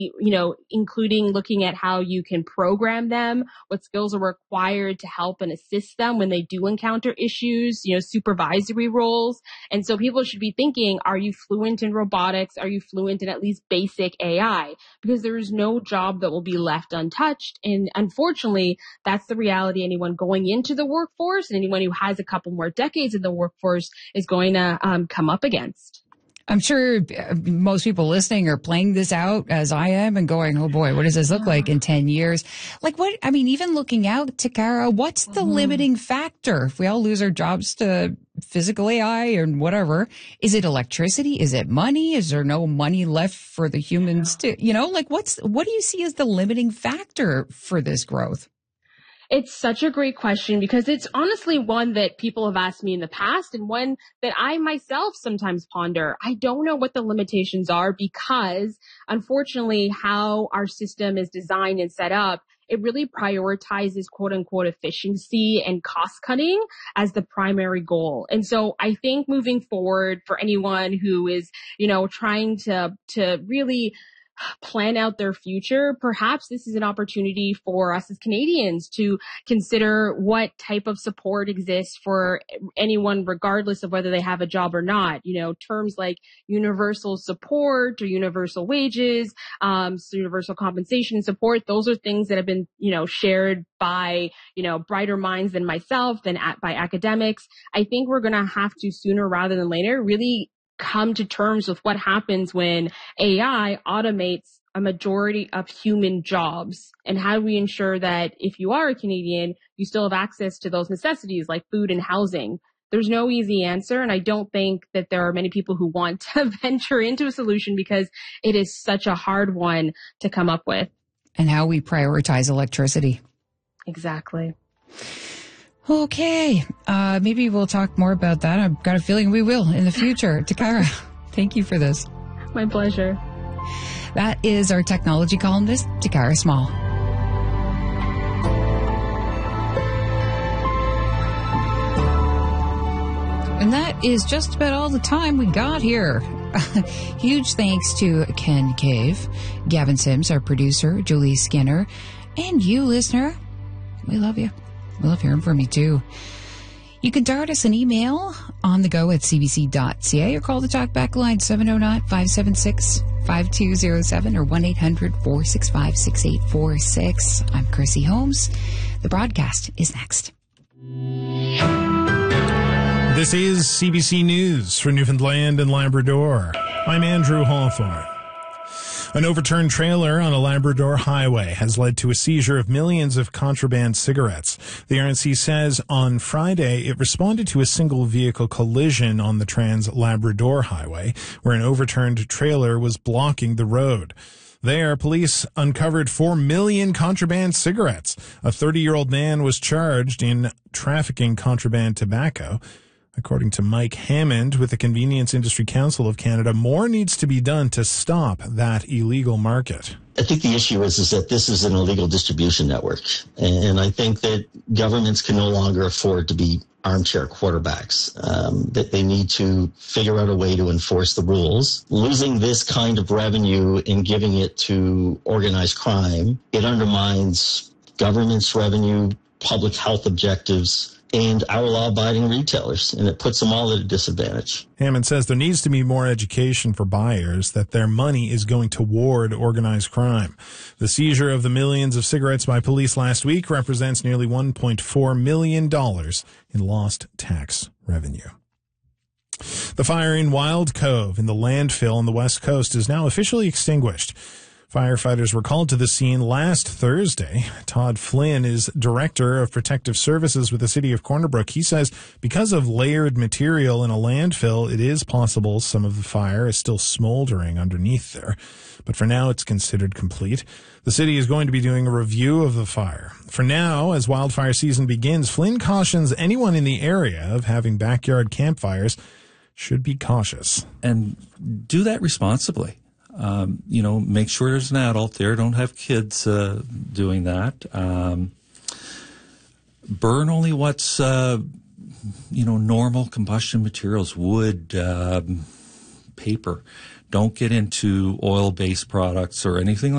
including looking at how you can program them, what skills are required to help and assist them when they do encounter issues, supervisory roles. And so people should be thinking, are you fluent in robotics? Are you fluent in at least basic AI? Because there is no job that will be left untouched. And unfortunately, that's the reality anyone going into the workforce and anyone who has a couple more decades in the workforce is going to come up against. I'm sure most people listening are playing this out as I am and going, oh boy, what does this look like in 10 years? Even looking out, Takara, what's the limiting factor? If we all lose our jobs to physical AI and whatever, is it electricity? Is it money? Is there no money left for the humans to, what do you see as the limiting factor for this growth? It's such a great question because it's honestly one that people have asked me in the past and one that I myself sometimes ponder. I don't know what the limitations are because unfortunately how our system is designed and set up, it really prioritizes quote unquote efficiency and cost cutting as the primary goal. And so I think moving forward for anyone who is, trying to really plan out their future, perhaps this is an opportunity for us as Canadians to consider what type of support exists for anyone, regardless of whether they have a job or not. Terms like universal support or universal wages, universal compensation support. Those are things that have been, shared by, brighter minds than myself, by academics. I think we're going to have to sooner rather than later really come to terms with what happens when AI automates a majority of human jobs, and how do we ensure that if you are a Canadian, you still have access to those necessities like food and housing. There's no easy answer, and I don't think that there are many people who want to venture into a solution because it is such a hard one to come up with. And how we prioritize electricity. Exactly. Okay. Maybe we'll talk more about that. I've got a feeling we will in the future. Takara, thank you for this. My pleasure. That is our technology columnist, Takara Small. And that is just about all the time we got here. Huge thanks to Ken Cave, Gavin Sims, our producer, Julie Skinner, and you, listener. We love you. We love hearing from you, too. You can dart us an email on the go at cbc.ca or call the talkback line 709-576-5207 or 1-800-465-6846. I'm Chrissy Holmes. The broadcast is next. This is CBC News for Newfoundland and Labrador. I'm Andrew Hawthorne. An overturned trailer on a Labrador highway has led to a seizure of millions of contraband cigarettes. The RNC says on Friday it responded to a single vehicle collision on the Trans-Labrador Highway, where an overturned trailer was blocking the road. There, police uncovered 4 million contraband cigarettes. A 30-year-old man was charged in trafficking contraband tobacco. According to Mike Hammond with the Convenience Industry Council of Canada, more needs to be done to stop that illegal market. I think the issue is that this is an illegal distribution network. And I think that governments can no longer afford to be armchair quarterbacks, that they need to figure out a way to enforce the rules. Losing this kind of revenue and giving it to organized crime, it undermines government's revenue, public health objectives, and our law-abiding retailers, and it puts them all at a disadvantage. Hammond says there needs to be more education for buyers that their money is going toward organized crime. The seizure of the millions of cigarettes by police last week represents nearly $1.4 million in lost tax revenue. The fire in Wild Cove in the landfill on the West Coast is now officially extinguished. Firefighters were called to the scene last Thursday. Todd Flynn is Director of Protective Services with the City of Corner Brook. He says because of layered material in a landfill, it is possible some of the fire is still smoldering underneath there. But for now, it's considered complete. The city is going to be doing a review of the fire. For now, as wildfire season begins, Flynn cautions anyone in the area of having backyard campfires should be cautious. And do that responsibly. Make sure there's an adult there. Don't have kids doing that. Burn only what's, normal combustion materials, wood, paper. Don't get into oil-based products or anything like that.